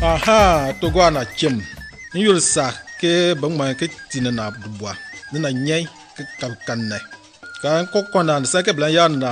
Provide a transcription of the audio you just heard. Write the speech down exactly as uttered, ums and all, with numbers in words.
Aha, to go na chem. Ni yul sa ke bang ma ke tinana bua. Ni na nyai ke kan ne. Kan ko kona sa ke blan ya na